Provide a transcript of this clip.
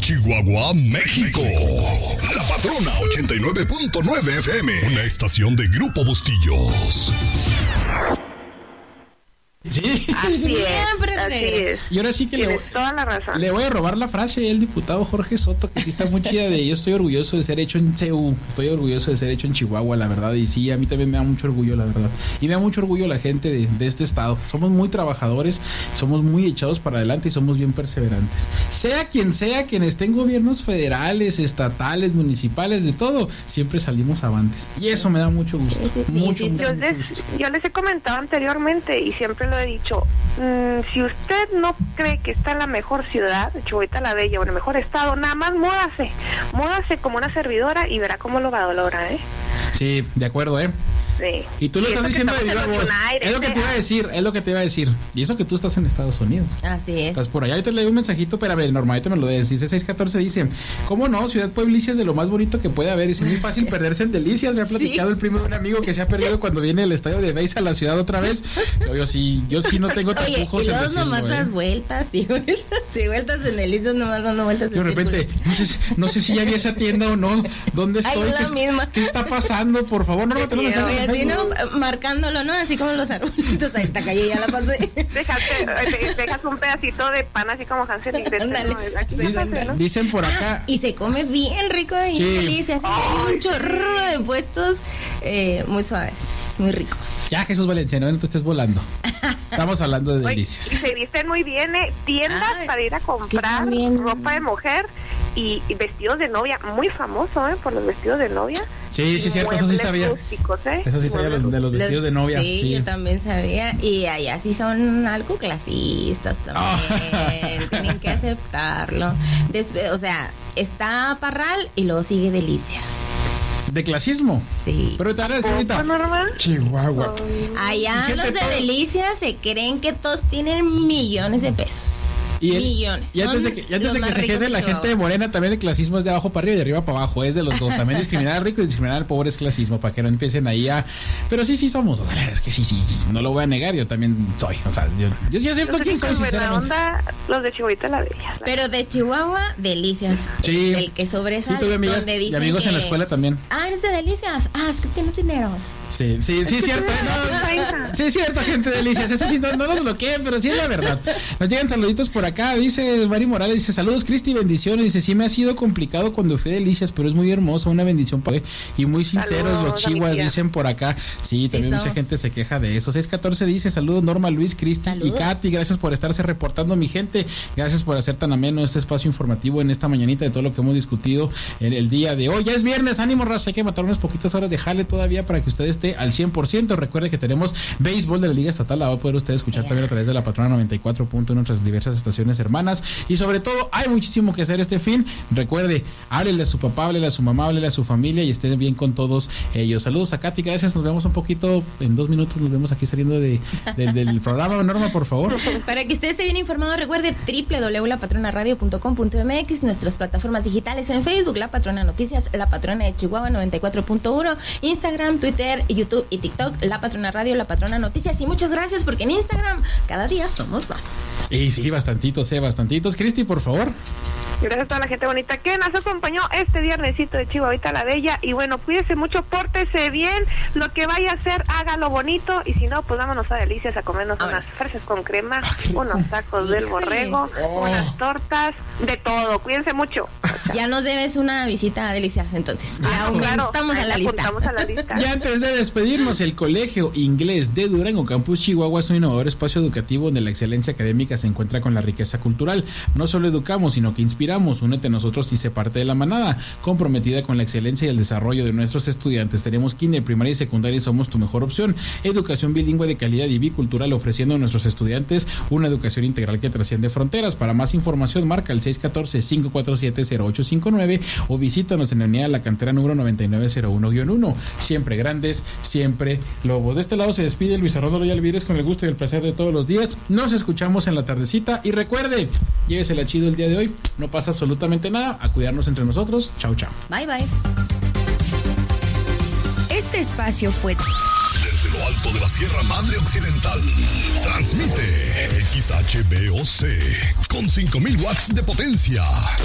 Chihuahua, México. La Patrona 89.9 FM. Una estación de Grupo Bustillos. Sí. Así es. Y ahora sí que toda la razón. Le voy a robar la frase al diputado Jorge Soto, que sí está muy chida de yo estoy orgulloso de ser hecho en CU, estoy orgulloso de ser hecho en Chihuahua, la verdad, y sí, a mí también me da mucho orgullo, la verdad. Y me da mucho orgullo la gente de este estado. Somos muy trabajadores, somos muy echados para adelante y somos bien perseverantes. Sea quien esté en gobiernos federales, estatales, municipales, de todo, siempre salimos avantes. Y eso me da mucho gusto. Mucho gusto. Yo les he comentado anteriormente y siempre lo he dicho, si usted no cree que está en la mejor ciudad, Chihuahua la Bella, o en el mejor estado, nada más múdase como una servidora y verá cómo lo valora, Sí, de acuerdo, Sí. Y tú lo estás diciendo de viva voz. Es lo que te iba a decir, Y eso que tú estás en Estados Unidos. Así es. Estás por allá. Ahorita le doy un mensajito, pero a ver, Norma, ahorita me lo des. Dice 614, dice, ¿cómo no? Ciudad Pueblicias de lo más bonito que puede haber. Es muy fácil perderse en Delicias. Me ha platicado el primo de un amigo que se ha perdido cuando viene el estadio de béis a la ciudad otra vez. Yo sí no tengo tapujos. Oye, y luego nomás das vueltas y vueltas en Delicias, nomás dando vueltas. De repente, no sé si ya vi esa tienda o no. ¿Dónde estoy? ¿Qué está pasando? Por favor, Norma, te lo marcándolo, ¿no? Así como los arbolitos, ahí está calle, ya la pasé. Dejas un pedacito de pan así como Hansel y Gretel, ¿no? Dicen por acá. Y se come bien rico y Delicias. Hay un chorro de puestos muy suaves, muy ricos. Ya, Jesús Valenciano, no te estés volando. Estamos hablando de Delicias. Y se visten muy bien, tiendas para ir a comprar ropa de mujer y vestidos de novia, muy famoso, por los vestidos de novia. Sí, cierto, eso sí sabía. Rústicos, Eso sí sabía de los vestidos de novia. Sí, yo también sabía. Y allá sí son algo clasistas también. Tienen que aceptarlo. O sea, está Parral y luego sigue Delicias. ¿De clasismo? Sí. Pero te harás ahorita. Chihuahua. Allá los de Delicias se creen que todos tienen millones de pesos. Millones. Y antes de que se quede la gente de Morena, también el clasismo es de abajo para arriba y de arriba para abajo, es de los dos. También discriminar al rico y discriminar al pobre es clasismo, para que no empiecen ahí a... Pero sí somos, o sea, es que sí, no lo voy a negar, yo también soy, o sea, yo sí acepto quién soy, sinceramente. Los de Chihuahua la Bella. Pero de Chihuahua, Delicias. Sí. El que sobresale. Sí, tuve amigas y amigos en la escuela también. Eres de Delicias. Es que tienes dinero. Sí, cierto. Sí, es cierto, gente Delicias. Eso sí, no nos bloqueen, pero sí es la verdad. Nos llegan saluditos por acá. Dice Mari Morales, dice, saludos, Cristi, bendiciones. Dice, sí me ha sido complicado cuando fui a Delicias, pero es muy hermoso, una bendición. Y muy sinceros saludos, los chihuas, dicen por acá. Sí, también mucha gente se queja de eso. 614 dice, saludos, Norma, Luis, Cristi y Katy. Gracias por estarse reportando, mi gente. Gracias por hacer tan ameno este espacio informativo en esta mañanita de todo lo que hemos discutido en el día de hoy. Ya es viernes, ánimo, raza. Hay que matar unas poquitas horas de jale todavía para que ustedes esté al 100%. Recuerde que tenemos béisbol de la Liga Estatal, la va a poder usted escuchar también a través de la Patrona 94.1 en nuestras diversas estaciones hermanas. Y sobre todo, hay muchísimo que hacer este fin. Recuerde, háblele a su papá, háblele a su mamá, háblele a su familia y estén bien con todos ellos. Saludos a Katy, gracias. Nos vemos un poquito, en 2 minutos nos vemos aquí saliendo del programa. Norma, por favor. Para que usted esté bien informado, recuerde www.lapatronaradio.com.mx, nuestras plataformas digitales en Facebook, La Patrona Noticias, La Patrona de Chihuahua 94.1, Instagram, Twitter, YouTube y TikTok, La Patrona Radio, La Patrona Noticias. Y muchas gracias porque en Instagram cada día somos más. Y sí, bastantitos. Cristi, por favor. Gracias a toda la gente bonita que nos acompañó este viernesito de Chihuahua la Bella. Y bueno, cuídese mucho, pórtese bien, lo que vaya a hacer, hágalo bonito. Y si no, pues vámonos a Delicias a comernos unas fresas con crema, unos tacos del borrego, unas tortas, de todo. Cuídense mucho. Ya nos debes una visita a Delicias, entonces. Claro, estamos a la lista. Ya antes de despedirnos, el Colegio Inglés de Durango Campus Chihuahua es un innovador espacio educativo donde la excelencia académica se encuentra con la riqueza cultural. No solo educamos, sino que inspiramos. Únete a nosotros y sé parte de la manada, comprometida con la excelencia y el desarrollo de nuestros estudiantes. Tenemos kinder, primaria y secundaria y somos tu mejor opción. Educación bilingüe de calidad y bicultural, ofreciendo a nuestros estudiantes una educación integral que trasciende fronteras. Para más información, marca el 614-547-0859 o visítanos en la unidad de la cantera número 9901-1. Siempre grandes, siempre lobos. De este lado se despide Luis Arnoldo Royal Vírez con el gusto y el placer de todos los días. Nos escuchamos en la tardecita y recuerde, llévesela chido el día de hoy. No pasa absolutamente nada, a cuidarnos entre nosotros. Chao. Bye. Este espacio fue desde lo alto de la Sierra Madre Occidental. Transmite XHBOC con 5000 watts de potencia.